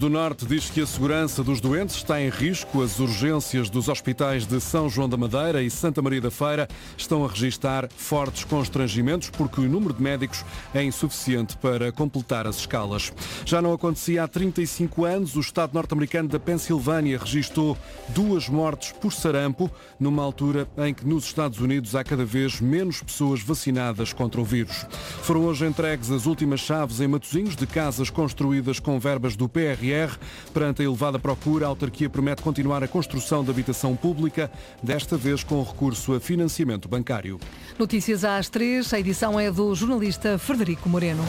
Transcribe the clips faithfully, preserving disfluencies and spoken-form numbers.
do Norte diz que a segurança dos doentes está em risco. As urgências dos hospitais de São João da Madeira e Santa Maria da Feira estão a registrar fortes constrangimentos porque o número de médicos é insuficiente para completar as escalas. Já não acontecia há trinta e cinco anos. O estado norte-americano da Pensilvânia registou duas mortes por sarampo, numa altura em que nos Estados Unidos há cada vez menos pessoas vacinadas contra o vírus. Foram hoje entregues as últimas chaves em Matosinhos de casas construídas com verbas do P R R. Perante a elevada procura, a autarquia promete continuar a construção de habitação pública, desta vez com recurso a financiamento bancário. Notícias às três, a edição é do jornalista Frederico Moreno.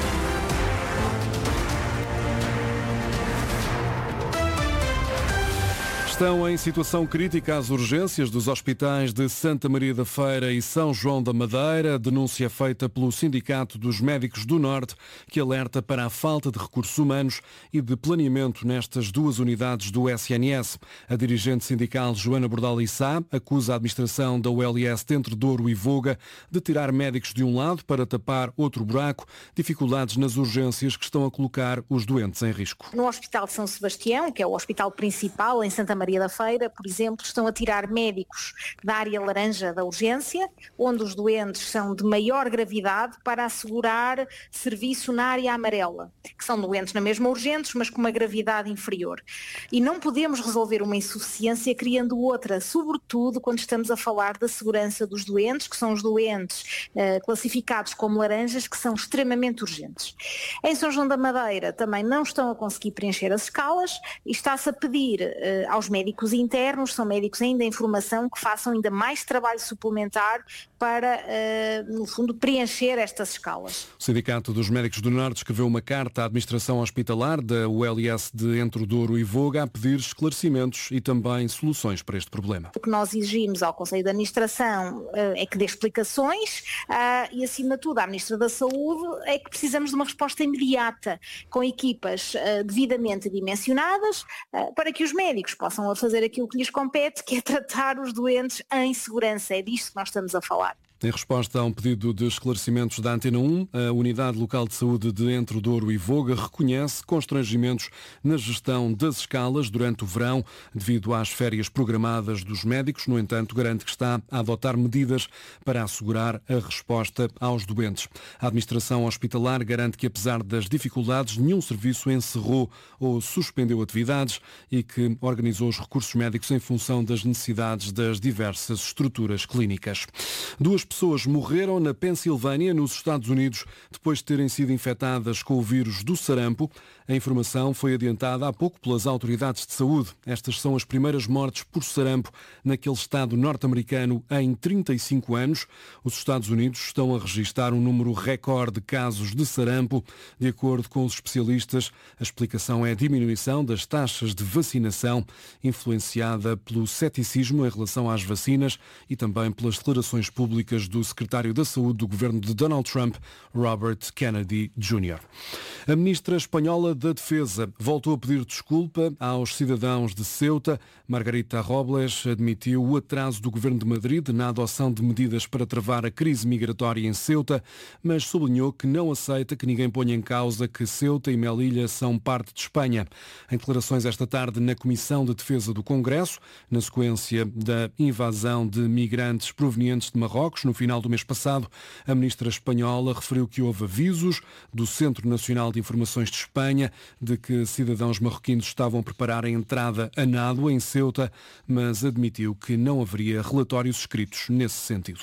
Estão em situação crítica as urgências dos hospitais de Santa Maria da Feira e São João da Madeira. Denúncia feita pelo Sindicato dos Médicos do Norte, que alerta para a falta de recursos humanos e de planeamento nestas duas unidades do S N S. A dirigente sindical Joana Bordal Issá acusa a administração da U L S de Entre Douro e Voga de tirar médicos de um lado para tapar outro buraco, dificuldades nas urgências que estão a colocar os doentes em risco. No Hospital de São Sebastião, que é o hospital principal em Santa Maria da Feira, por exemplo, estão a tirar médicos da área laranja da urgência, onde os doentes são de maior gravidade, para assegurar serviço na área amarela, que são doentes na mesma urgentes, mas com uma gravidade inferior. E não podemos resolver uma insuficiência criando outra, sobretudo quando estamos a falar da segurança dos doentes, que são os doentes eh, classificados como laranjas, que são extremamente urgentes. Em São João da Madeira também não estão a conseguir preencher as escalas e está-se a pedir eh, aos médicos médicos internos, são médicos ainda em formação, que façam ainda mais trabalho suplementar para, uh, no fundo, preencher estas escalas. O Sindicato dos Médicos do Norte escreveu uma carta à administração hospitalar da U L S de Entre Douro e Voga a pedir esclarecimentos e também soluções para este problema. O que nós exigimos ao Conselho de Administração uh, é que dê explicações uh, e, acima de tudo, à Ministra da Saúde é que precisamos de uma resposta imediata, com equipas uh, devidamente dimensionadas, uh, para que os médicos possam fazer aquilo que lhes compete, que é tratar os doentes em segurança. É disto que nós estamos a falar. Em resposta a um pedido de esclarecimentos da Antena um, a Unidade Local de Saúde de Entre Douro e Voga reconhece constrangimentos na gestão das escalas durante o verão devido às férias programadas dos médicos. No entanto, garante que está a adotar medidas para assegurar a resposta aos doentes. A administração hospitalar garante que, apesar das dificuldades, nenhum serviço encerrou ou suspendeu atividades e que organizou os recursos médicos em função das necessidades das diversas estruturas clínicas. Duas pessoas morreram na Pensilvânia, nos Estados Unidos, depois de terem sido infectadas com o vírus do sarampo. A informação foi adiantada há pouco pelas autoridades de saúde. Estas são as primeiras mortes por sarampo naquele estado norte-americano em trinta e cinco anos. Os Estados Unidos estão a registrar um número recorde de casos de sarampo. De acordo com os especialistas, a explicação é a diminuição das taxas de vacinação, influenciada pelo ceticismo em relação às vacinas e também pelas declarações públicas do secretário da Saúde do governo de Donald Trump, Robert Kennedy Júnior A ministra espanhola da Defesa voltou a pedir desculpa aos cidadãos de Ceuta. Margarita Robles admitiu o atraso do governo de Madrid na adoção de medidas para travar a crise migratória em Ceuta, mas sublinhou que não aceita que ninguém ponha em causa que Ceuta e Melilla são parte de Espanha. Em declarações esta tarde na Comissão de Defesa do Congresso, na sequência da invasão de migrantes provenientes de Marrocos, no final do mês passado, a ministra espanhola referiu que houve avisos do Centro Nacional de Informações de Espanha de que cidadãos marroquinos estavam a preparar a entrada a nado em Ceuta, mas admitiu que não haveria relatórios escritos nesse sentido.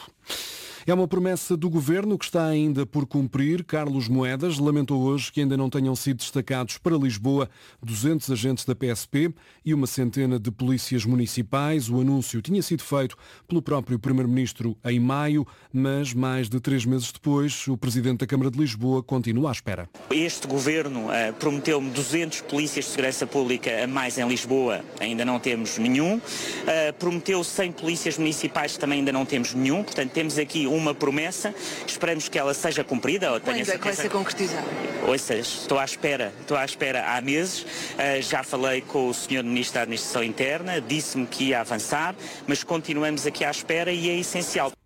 É uma promessa do governo que está ainda por cumprir. Carlos Moedas lamentou hoje que ainda não tenham sido destacados para Lisboa duzentos agentes da P S P e uma centena de polícias municipais. O anúncio tinha sido feito pelo próprio primeiro-ministro em maio, mas mais de três meses depois, o presidente da Câmara de Lisboa continua à espera. Este governo uh, prometeu-me duzentos polícias de segurança pública a mais em Lisboa, ainda não temos nenhum. Uh, prometeu cem polícias municipais, também ainda não temos nenhum. Portanto, temos aqui uma promessa, esperamos que ela seja cumprida. Quando é que vai ser concretizada? Ouça, estou à espera, estou à espera há meses, uh, já falei com o senhor Ministro da Administração Interna, disse-me que ia avançar, mas continuamos aqui à espera e é essencial.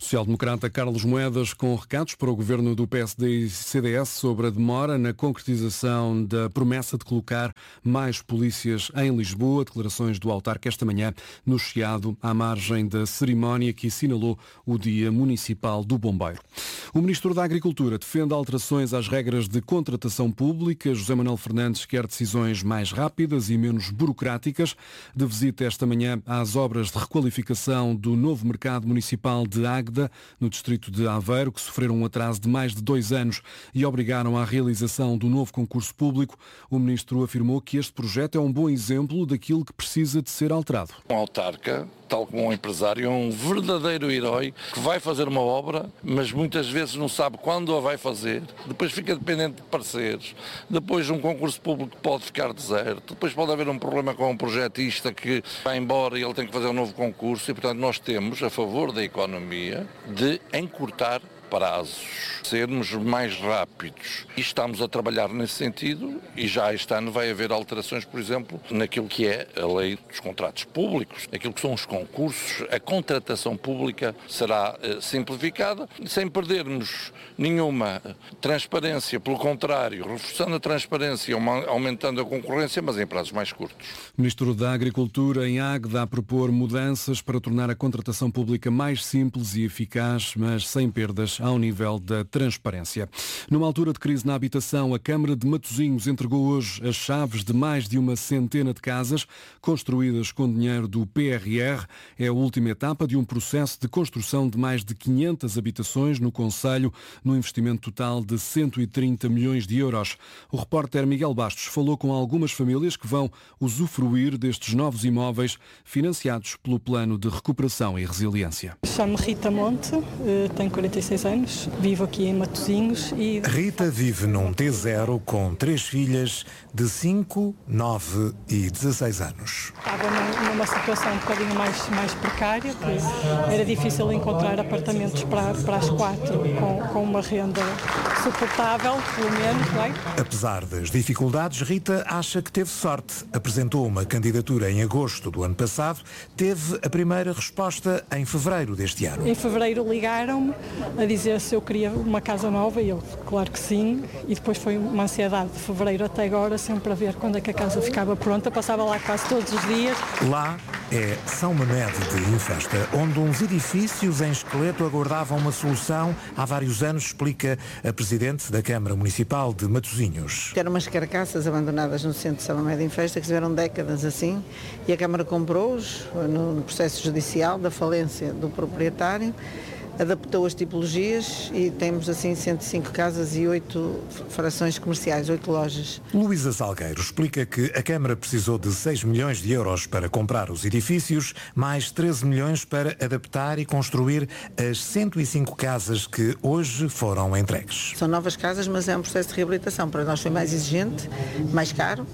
Social-democrata Carlos Moedas com recados para o governo do P S D e C D S sobre a demora na concretização da promessa de colocar mais polícias em Lisboa. Declarações do autarca esta manhã no Chiado, à margem da cerimónia que assinalou o Dia Municipal do Bombeiro. O Ministro da Agricultura defende alterações às regras de contratação pública. José Manuel Fernandes quer decisões mais rápidas e menos burocráticas. De visita esta manhã às obras de requalificação do novo mercado municipal de Águeda, no distrito de Aveiro, que sofreram um atraso de mais de dois anos e obrigaram à realização do novo concurso público, o Ministro afirmou que este projeto é um bom exemplo daquilo que precisa de ser alterado. Um autarca, tal como um empresário, é um verdadeiro herói que vai fazer uma obra, mas muitas vezes não sabe quando a vai fazer, depois fica dependente de parceiros, depois um concurso público pode ficar deserto, depois pode haver um problema com um projetista que vai embora e ele tem que fazer um novo concurso e, portanto, nós temos, a favor da economia, de encurtar prazos, sermos mais rápidos. E estamos a trabalhar nesse sentido e já este ano vai haver alterações, por exemplo, naquilo que é a lei dos contratos públicos, naquilo que são os concursos. A contratação pública será eh, simplificada, sem perdermos nenhuma transparência, pelo contrário, reforçando a transparência, aumentando a concorrência, mas em prazos mais curtos. O Ministro da Agricultura em Águeda a propor mudanças para tornar a contratação pública mais simples e eficaz, mas sem perdas ao nível da transparência. Numa altura de crise na habitação, a Câmara de Matosinhos entregou hoje as chaves de mais de uma centena de casas construídas com dinheiro do P R R. É a última etapa de um processo de construção de mais de quinhentas habitações no concelho, no investimento total de cento e trinta milhões de euros. O repórter Miguel Bastos falou com algumas famílias que vão usufruir destes novos imóveis financiados pelo Plano de Recuperação e Resiliência. Chamo-me Rita Monte, tenho quarenta e seis anos, vivo aqui em Matosinhos e... Rita vive num T zero com três filhas de cinco, nove e dezesseis anos. Estava numa situação um bocadinho mais, mais precária, que era difícil encontrar apartamentos para, para as quatro com, com uma renda suportável, pelo menos, bem. Apesar das dificuldades, Rita acha que teve sorte. Apresentou uma candidatura em agosto do ano passado, teve a primeira resposta em fevereiro deste ano. Em fevereiro ligaram-me a dizer se eu queria uma casa nova e eu, claro que sim, e depois foi uma ansiedade de fevereiro até agora, sempre a ver quando é que a casa ficava pronta, passava lá quase todos os dias. Lá é São Mamede de Infesta, onde uns edifícios em esqueleto aguardavam uma solução há vários anos, explica a Presidente da Câmara Municipal de Matosinhos. Eram umas carcaças abandonadas no centro de São Mamede de Infesta, que tiveram décadas assim, e a Câmara comprou-os no processo judicial da falência do proprietário, adaptou as tipologias e temos assim cento e cinco casas e oito frações comerciais, oito lojas. Luísa Salgueiro explica que a Câmara precisou de seis milhões de euros para comprar os edifícios, mais treze milhões para adaptar e construir as cento e cinco casas que hoje foram entregues. São novas casas, mas é um processo de reabilitação. Para nós foi mais exigente, mais caro.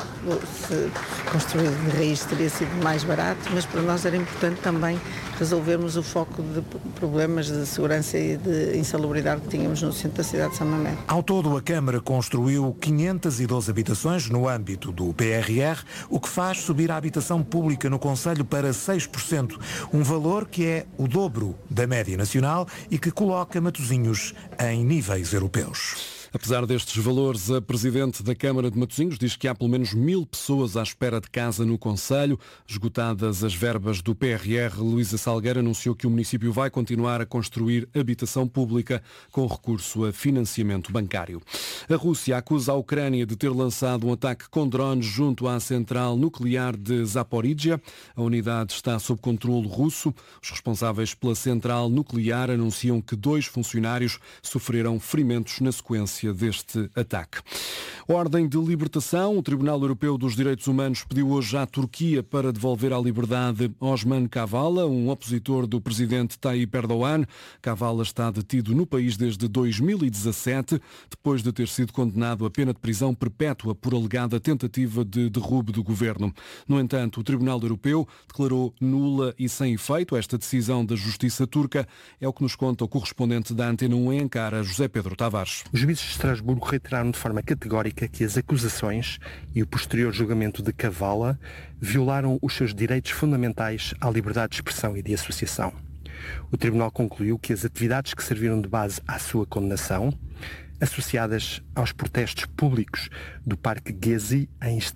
Se construir de raiz teria sido mais barato, mas para nós era importante também resolvermos o foco de problemas de segurança e de insalubridade que tínhamos no centro da cidade de São Mamede. Ao todo, a Câmara construiu quinhentas e doze habitações no âmbito do P R R, o que faz subir a habitação pública no concelho para seis por cento, um valor que é o dobro da média nacional e que coloca Matosinhos em níveis europeus. Apesar destes valores, a Presidente da Câmara de Matosinhos diz que há pelo menos mil pessoas à espera de casa no concelho. Esgotadas as verbas do P R R, Luísa Salgueiro anunciou que o município vai continuar a construir habitação pública com recurso a financiamento bancário. A Rússia acusa a Ucrânia de ter lançado um ataque com drones junto à central nuclear de Zaporizhia. A unidade está sob controle russo. Os responsáveis pela central nuclear anunciam que dois funcionários sofreram ferimentos na sequência deste ataque. Ordem de libertação. O Tribunal Europeu dos Direitos Humanos pediu hoje à Turquia para devolver à liberdade Osman Kavala, um opositor do presidente Tayyip Erdogan. Kavala está detido no país desde dois mil e dezassete, depois de ter sido condenado a pena de prisão perpétua por alegada tentativa de derrube do governo. No entanto, o Tribunal Europeu declarou nula e sem efeito esta decisão da Justiça turca. É o que nos conta o correspondente da Antena um em Ankara, José Pedro Tavares. Os juízes de Estrasburgo reiteraram de forma categórica que as acusações e o posterior julgamento de Kavala violaram os seus direitos fundamentais à liberdade de expressão e de associação. O Tribunal concluiu que as atividades que serviram de base à sua condenação, associadas aos protestos públicos do Parque Gezi em